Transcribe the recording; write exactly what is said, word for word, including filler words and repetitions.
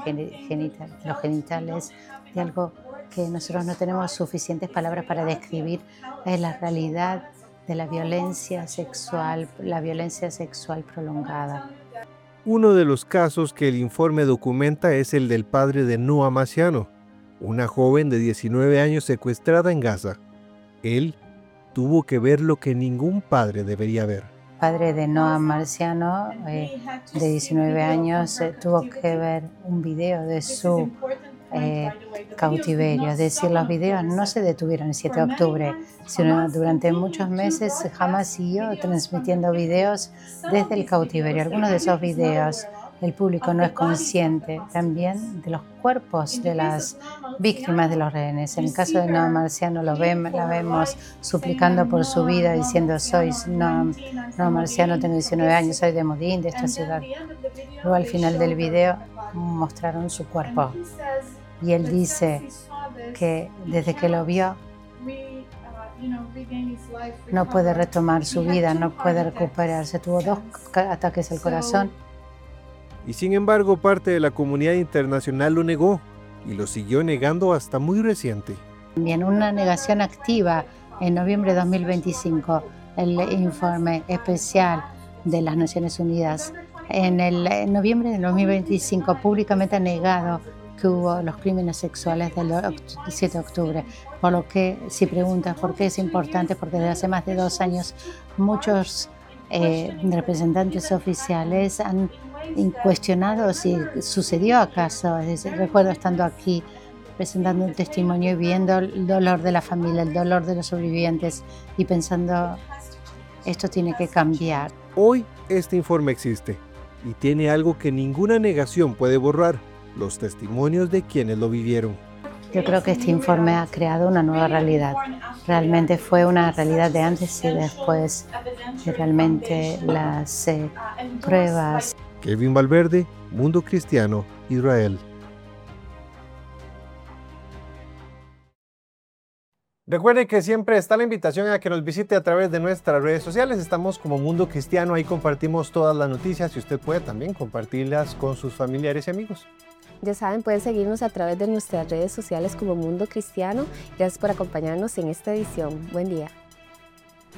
genital, los genitales, de algo que nosotros no tenemos suficientes palabras para describir, es la realidad de la violencia sexual, la violencia sexual prolongada. Uno de los casos que el informe documenta es el del padre de Noa Marciano, una joven de diecinueve años secuestrada en Gaza. Él tuvo que ver lo que ningún padre debería ver. El padre de Noa Marciano, eh, de diecinueve años, eh, tuvo que ver un video de su eh, cautiverio. Es decir, los videos no se detuvieron el siete de octubre, sino durante muchos meses jamás siguió transmitiendo videos desde el cautiverio. Algunos de esos videos el público no es consciente también de los cuerpos de las víctimas de los rehenes. En el caso de Noa Marciano lo vemos, la vemos suplicando por su vida, diciendo: soy Noa, Noa Marciano, tengo diecinueve años, soy de Modín, de esta ciudad. Luego al final del video mostraron su cuerpo y él dice que desde que lo vio no puede retomar su vida, no puede recuperarse. Tuvo dos ataques al corazón. Y sin embargo, parte de la comunidad internacional lo negó y lo siguió negando hasta muy reciente. También una negación activa en noviembre de dos mil veinticinco, el informe especial de las Naciones Unidas en, el, en noviembre de dos mil veinticinco públicamente ha negado que hubo los crímenes sexuales del siete de octubre, por lo que si preguntas por qué es importante, porque desde hace más de dos años muchos eh, representantes oficiales han cuestionado si sucedió acaso. Es decir, recuerdo estando aquí presentando un testimonio y viendo el dolor de la familia, el dolor de los sobrevivientes y pensando, esto tiene que cambiar. Hoy este informe existe y tiene algo que ninguna negación puede borrar: los testimonios de quienes lo vivieron. Yo creo que este informe ha creado una nueva realidad. Realmente fue una realidad de antes y después, y realmente las eh, pruebas. Kevin Valverde, Mundo Cristiano, Israel. Recuerde que siempre está la invitación a que nos visite a través de nuestras redes sociales. Estamos como Mundo Cristiano, ahí compartimos todas las noticias y usted puede también compartirlas con sus familiares y amigos. Ya saben, pueden seguirnos a través de nuestras redes sociales como Mundo Cristiano. Gracias por acompañarnos en esta edición. Buen día.